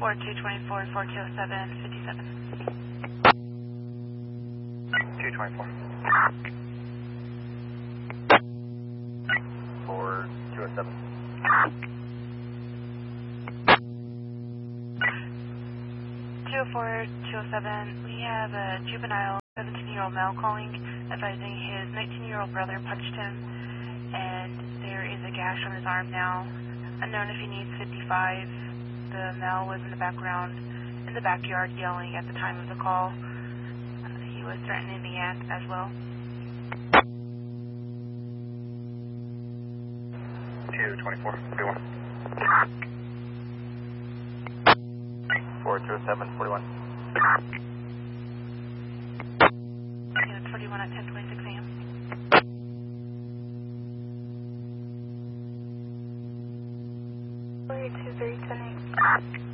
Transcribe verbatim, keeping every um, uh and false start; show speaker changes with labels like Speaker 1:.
Speaker 1: four two two four, four two oh seven, fifty-seven.
Speaker 2: two twenty-four. four two oh seven.
Speaker 1: two oh four, two oh seven, we have a juvenile seventeen-year-old male calling, advising his nineteen-year-old brother punched him, and there is a gash on his arm now. Unknown if he needs fifty-five. The male was in the background, in the backyard, yelling at the time of the call. Uh, he was threatening the aunt as well.
Speaker 2: two twenty-four, forty-one. four two oh seven, forty-one.
Speaker 1: Unit forty-one at ten twenty-six a m
Speaker 3: four two three, ten eight.